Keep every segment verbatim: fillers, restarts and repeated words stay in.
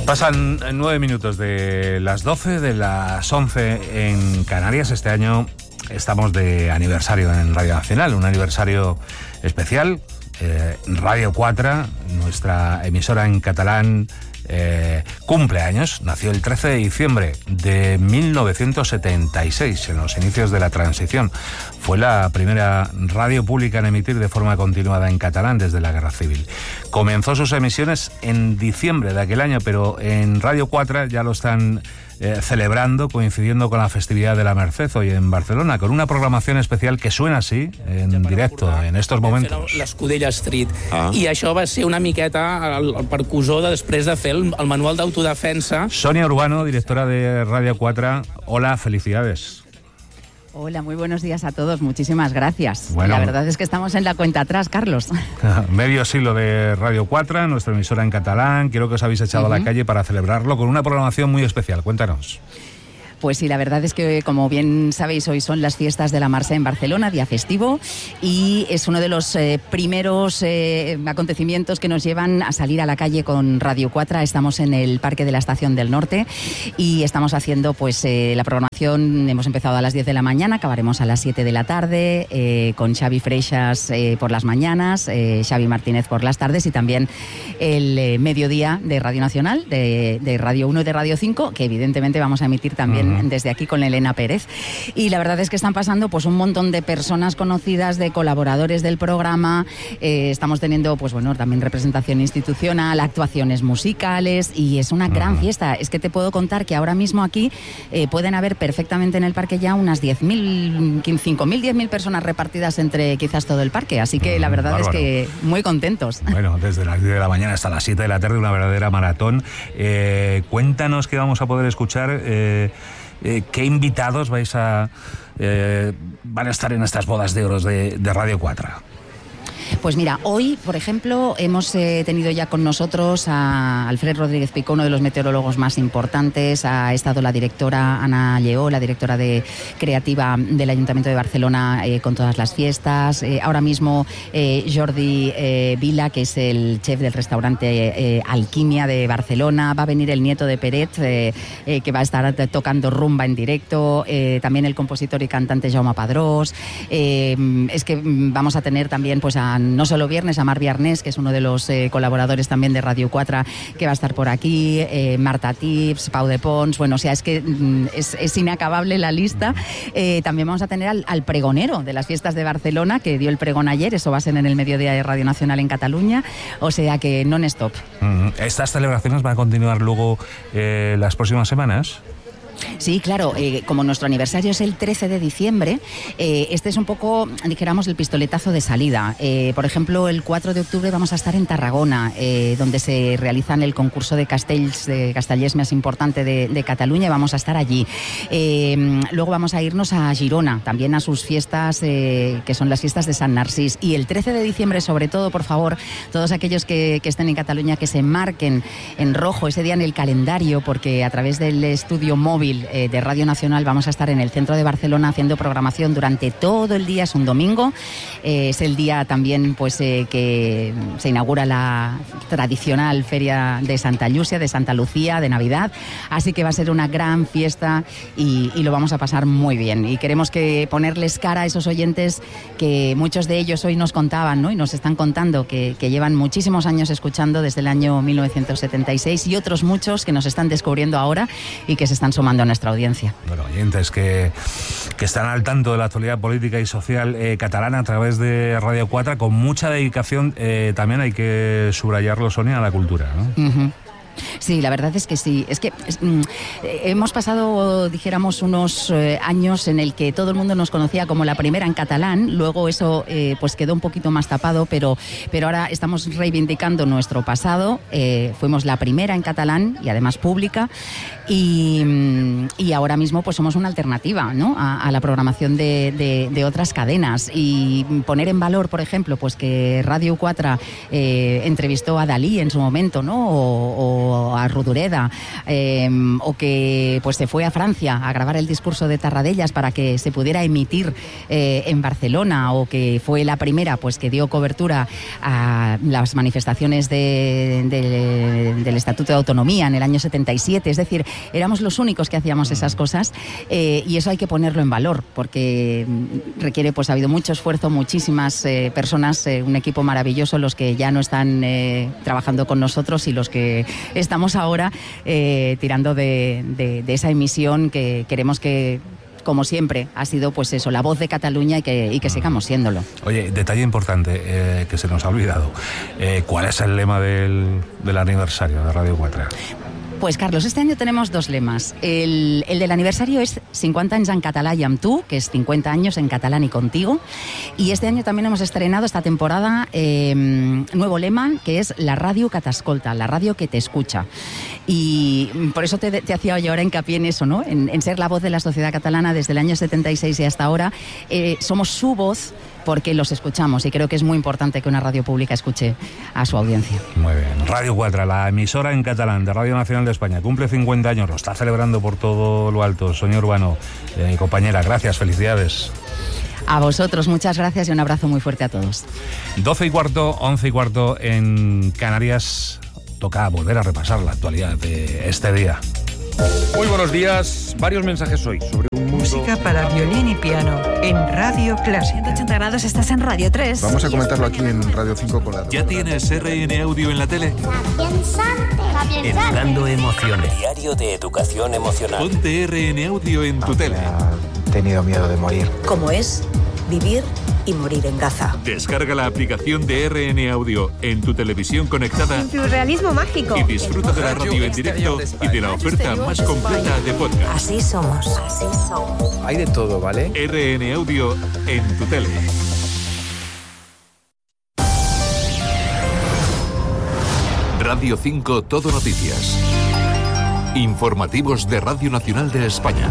Pasan nueve minutos de las doce, de las once en Canarias. Este año estamos de aniversario en Radio Nacional, un aniversario especial. Eh, Radio cuatro, nuestra emisora en catalán, eh, cumple años. Nació el trece de diciembre de mil novecientos setenta y seis, en los inicios de la transición. Fue la primera radio pública en emitir de forma continuada en catalán desde la Guerra Civil. Comenzó sus emisiones en diciembre de aquel año, pero en Radio cuatro ya lo están eh, celebrando, coincidiendo con la festividad de la Merced hoy en Barcelona, con una programación especial que suena así, en directo, en estos momentos. L'Escudella Street. Ah. I això va ser una miqueta el, el percussor de després de fer el, el manual d'autodefensa. Sonia Urbano, directora de Radio cuatro. Hola, felicidades. Hola, muy buenos días a todos. Muchísimas gracias. Bueno, la verdad es que estamos en la cuenta atrás, Carlos. Medio siglo de Radio cuatro, nuestra emisora en catalán. Quiero que os habéis echado uh-huh. a la calle para celebrarlo con una programación muy especial. Cuéntanos. Pues sí, la verdad es que, como bien sabéis, hoy son las fiestas de la Mercè en Barcelona, día festivo, y es uno de los eh, primeros eh, acontecimientos que nos llevan a salir a la calle con Radio cuatro. Estamos en el Parque de la Estación del Norte y estamos haciendo pues eh, la programación. Hemos empezado a las diez de la mañana, acabaremos a las siete de la tarde, eh, con Xavi Freixas eh, por las mañanas, eh, Xavi Martínez por las tardes, y también el eh, mediodía de Radio Nacional, de, de Radio uno y de Radio cinco, que evidentemente vamos a emitir también desde aquí con Elena Pérez. Y la verdad es que están pasando pues un montón de personas conocidas, de colaboradores del programa. Eh, estamos teniendo pues bueno también representación institucional, actuaciones musicales, y es una gran fiesta. Es que te puedo contar que ahora mismo aquí eh, pueden haber perfectamente en el parque ya unas diez mil, cinco mil, diez mil personas repartidas entre quizás todo el parque. Así que la verdad Bárbaro. es que muy contentos. Bueno, desde las diez de la mañana hasta las siete de la tarde, una verdadera maratón. Eh, cuéntanos qué vamos a poder escuchar. Eh, Eh, ¿Qué invitados vais a eh, van a estar en estas bodas de oro de, de Radio cuatro? Pues mira, hoy, por ejemplo, hemos eh, tenido ya con nosotros a Alfred Rodríguez Picó, uno de los meteorólogos más importantes. Ha estado la directora Ana Lleó, la directora de creativa del Ayuntamiento de Barcelona, eh, con todas las fiestas. Eh, ahora mismo eh, Jordi eh, Vila, que es el chef del restaurante eh, Alquimia de Barcelona. Va a venir el nieto de Peret, eh, eh, que va a estar tocando rumba en directo. Eh, también el compositor y cantante Jaume Padrós. Eh, es que vamos a tener también pues a no solo viernes, a Mar Viarnés, que es uno de los eh, colaboradores también de Radio cuatro, que va a estar por aquí, eh, Marta Tips, Pau de Pons. Bueno, o sea, es que mm, es, es inacabable la lista. Eh, también vamos a tener al, al pregonero de las fiestas de Barcelona, que dio el pregón ayer. Eso va a ser en el mediodía de Radio Nacional en Cataluña. O sea que non-stop. ¿Estas celebraciones van a continuar luego eh, las próximas semanas? Sí, claro, eh, como nuestro aniversario es el trece de diciembre, eh, este es un poco, dijéramos, el pistoletazo de salida. Eh, por ejemplo, el cuatro de octubre vamos a estar en Tarragona, eh, donde se realizan el concurso de castells, de castellers más importante de, de Cataluña, y vamos a estar allí. Eh, luego vamos a irnos a Girona, también a sus fiestas, eh, que son las fiestas de San Narcís. Y el trece de diciembre, sobre todo, por favor, todos aquellos que, que estén en Cataluña, que se marquen en rojo ese día en el calendario, porque a través del estudio móvil de Radio Nacional vamos a estar en el centro de Barcelona haciendo programación durante todo el día. Es un domingo, eh, es el día también pues eh, que se inaugura la tradicional feria de Santa Llúcia, de Santa Lucía, de Navidad, así que va a ser una gran fiesta y, y lo vamos a pasar muy bien, y queremos que ponerles cara a esos oyentes que muchos de ellos hoy nos contaban, ¿no? Y nos están contando que, que llevan muchísimos años escuchando desde el año mil novecientos setenta y seis, y otros muchos que nos están descubriendo ahora y que se están sumando a nuestra audiencia. Bueno, oyentes que, que están al tanto de la actualidad política y social eh, catalana a través de Radio cuatro, con mucha dedicación, eh, también hay que subrayarlo, Sonia, a la cultura, ¿no? Uh-huh. Sí, la verdad es que sí. Es que es, mm, hemos pasado, dijéramos, unos eh, años en el que todo el mundo nos conocía como la primera en catalán. Luego eso eh, pues quedó un poquito más tapado, pero, pero ahora estamos reivindicando nuestro pasado. Eh, fuimos la primera en catalán y además pública. Y, y ahora mismo pues somos una alternativa, ¿no? a, a la programación de, de, de otras cadenas. Y poner en valor, por ejemplo, pues que Radio cuatro eh, entrevistó a Dalí en su momento, ¿no? O, o o a Rodoreda, eh, o que pues se fue a Francia a grabar el discurso de Tarradellas para que se pudiera emitir eh, en Barcelona, o que fue la primera pues que dio cobertura a las manifestaciones de, de, del Estatuto de Autonomía en el año setenta y siete. Es decir, éramos los únicos que hacíamos esas cosas, eh, y eso hay que ponerlo en valor, porque requiere, pues ha habido mucho esfuerzo, muchísimas eh, personas, eh, un equipo maravilloso, los que ya no están eh, trabajando con nosotros y los que estamos ahora eh, tirando de, de, de esa emisión que queremos que, como siempre, ha sido pues eso, la voz de Cataluña, y que, y que sigamos siéndolo. Oye, detalle importante eh, que se nos ha olvidado. Eh, ¿Cuál es el lema del, del aniversario de Radio cuatro? Pues, Carlos, este año tenemos dos lemas. El, el del aniversario es cincuenta anys en català i amb tu, que es cincuenta años en catalán y contigo. Y este año también hemos estrenado, esta temporada, eh, nuevo lema, que es la radio que t'escolta, la radio que te escucha. Y por eso te, te hacía yo ahora hincapié en eso, ¿no? En, en ser la voz de la sociedad catalana desde el año setenta y seis y hasta ahora. Eh, somos su voz, porque los escuchamos, y creo que es muy importante que una radio pública escuche a su audiencia. Muy bien. Radio cuatro, la emisora en catalán de Radio Nacional de España, cumple cincuenta años, lo está celebrando por todo lo alto. Sonia Urbano, eh, mi compañera, gracias, felicidades. A vosotros, muchas gracias y un abrazo muy fuerte a todos. doce y cuarto, once y cuarto en Canarias. Toca volver a repasar la actualidad de este día. Muy buenos días. Varios mensajes hoy sobre un mundo... Música para violín y piano en Radio Clásica. ciento ochenta grados, estás en Radio tres. Vamos a comentarlo aquí en Radio cinco con la... ¿Ya tienes R N Audio en la tele? Educando emociones. Diario de educación emocional. Ponte R N Audio en tu tele. He tenido miedo de morir. ¿Cómo es vivir y morir en Gaza? Descarga la aplicación de R N Audio en tu televisión conectada. Surrealismo mágico. Y disfruta de la radio en directo y de la oferta más completa de podcast. Así somos. Así somos. Hay de todo, ¿vale? R N Audio en tu tele. Radio cinco Todo Noticias. Informativos de Radio Nacional de España.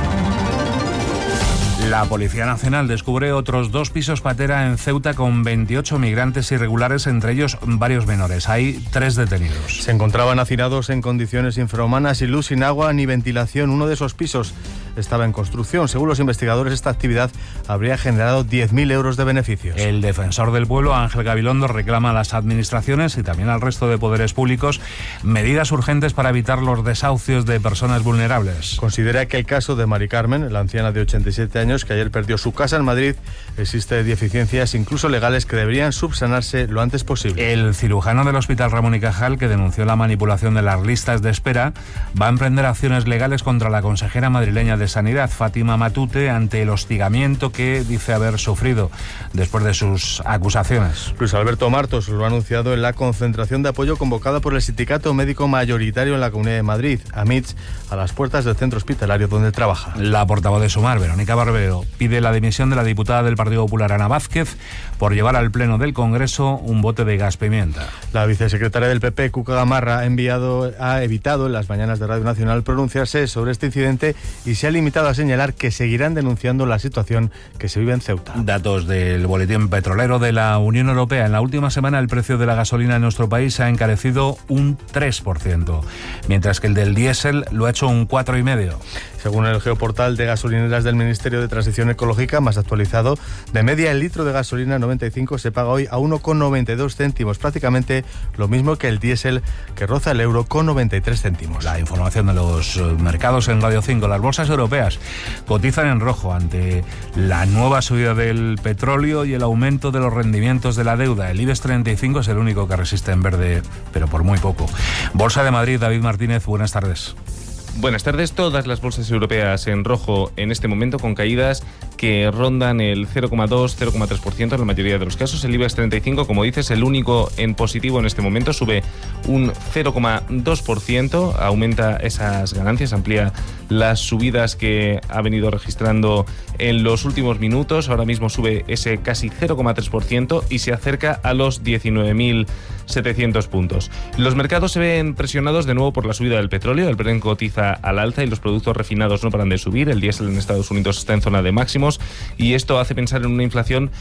La Policía Nacional descubre otros dos pisos patera en Ceuta con veintiocho migrantes irregulares, entre ellos varios menores. Hay tres detenidos. Se encontraban hacinados en condiciones infrahumanas, sin luz, sin agua ni ventilación. Uno de esos pisos estaba en construcción. Según los investigadores, esta actividad habría generado diez mil euros de beneficios. El defensor del pueblo, Ángel Gabilondo, reclama a las administraciones y también al resto de poderes públicos medidas urgentes para evitar los desahucios de personas vulnerables. Considera que el caso de Mari Carmen, la anciana de ochenta y siete años, que ayer perdió su casa en Madrid, existe deficiencias incluso legales que deberían subsanarse lo antes posible. El cirujano del Hospital Ramón y Cajal, que denunció la manipulación de las listas de espera, va a emprender acciones legales contra la consejera madrileña de Sanidad, Fátima Matute, ante el hostigamiento que dice haber sufrido después de sus acusaciones. Luis Alberto Martos lo ha anunciado en la concentración de apoyo convocada por el sindicato médico mayoritario en la Comunidad de Madrid, AMITS, a las puertas del centro hospitalario donde trabaja. La portavoz de Sumar, Verónica Barbero, pide la dimisión de la diputada del Partido Popular, Ana Vázquez, por llevar al Pleno del Congreso un bote de gas pimienta. La vicesecretaria del P P, Cuca Gamarra, ha, enviado, ha evitado en las mañanas de Radio Nacional pronunciarse sobre este incidente y se ha limitado a señalar que seguirán denunciando la situación que se vive en Ceuta. Datos del boletín petrolero de la Unión Europea. En la última semana el precio de la gasolina en nuestro país se ha encarecido un tres por ciento, mientras que el del diésel lo ha hecho un cuatro coma cinco por ciento. Según el geoportal de gasolineras del Ministerio de Transición Ecológica, más actualizado, de media el litro de gasolina noventa y cinco se paga hoy a uno coma noventa y dos céntimos, prácticamente lo mismo que el diésel, que roza el euro con noventa y tres céntimos. La información de los mercados en Radio cinco. Las bolsas europeas cotizan en rojo ante la nueva subida del petróleo y el aumento de los rendimientos de la deuda. El IBEX treinta y cinco es el único que resiste en verde, pero por muy poco. Bolsa de Madrid, David Martínez, buenas tardes. Buenas tardes. Todas las bolsas europeas en rojo en este momento, con caídas que rondan el cero coma dos, cero coma tres por ciento en la mayoría de los casos. El IBEX treinta y cinco, como dices, el único en positivo en este momento, sube un cero coma dos por ciento, aumenta esas ganancias, amplía las subidas que ha venido registrando en los últimos minutos. Ahora mismo sube ese casi cero coma tres por ciento y se acerca a los diecinueve mil setecientos puntos. Los mercados se ven presionados de nuevo por la subida del petróleo. El Brent cotiza al alza y los productos refinados no paran de subir. El diésel en Estados Unidos está en zona de máximos y esto hace pensar en una inflación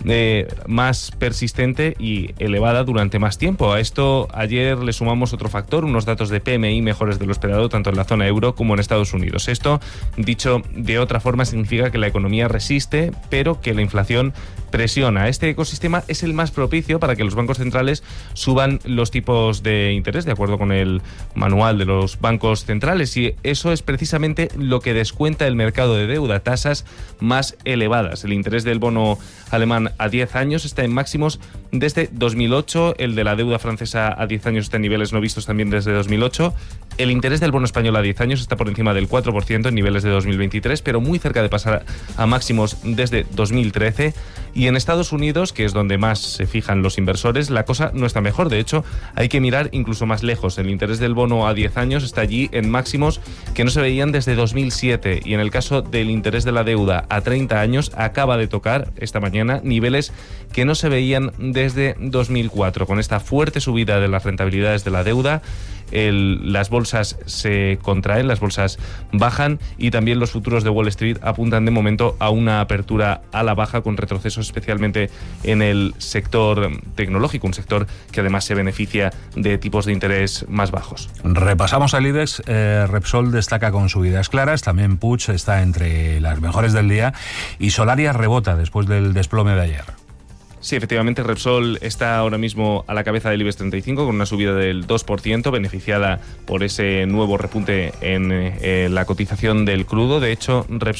eh, más persistente y elevada durante más tiempo. A esto ayer le sumamos otro factor, unos datos de P M I mejores de lo esperado tanto en la zona euro como en Estados Unidos. Esto, dicho de otra forma, significa que la economía resiste, pero que la inflación presiona. Este ecosistema es el más propicio para que los bancos centrales suban los tipos de interés, de acuerdo con el manual de los bancos centrales, y eso es precisamente lo que descuenta el mercado de deuda, tasas más elevadas. El interés del bono alemán a diez años está en máximos desde dos mil ocho, el de la deuda francesa a diez años está en niveles no vistos también desde dos mil ocho, el interés del bono español a diez años está por encima del cuatro por ciento en niveles de dos mil veintitrés, pero muy cerca de pasar a máximos desde dos mil trece. Y en Estados Unidos, que es donde más se fijan los inversores, la cosa no está mejor. De hecho, hay que mirar incluso más lejos. El interés del bono a diez años está allí en máximos que no se veían desde dos mil siete. Y en el caso del interés de la deuda a treinta años, acaba de tocar esta mañana niveles que no se veían desde dos mil cuatro. Con esta fuerte subida de las rentabilidades de la deuda, El, las bolsas se contraen, las bolsas bajan y también los futuros de Wall Street apuntan de momento a una apertura a la baja con retrocesos especialmente en el sector tecnológico, un sector que además se beneficia de tipos de interés más bajos. Repasamos al IBEX, eh, Repsol destaca con subidas claras, también Puig está entre las mejores del día y Solaria rebota después del desplome de ayer. Sí, efectivamente, Repsol está ahora mismo a la cabeza del IBEX treinta y cinco con una subida del dos por ciento, beneficiada por ese nuevo repunte en eh, la cotización del crudo. De hecho, Repsol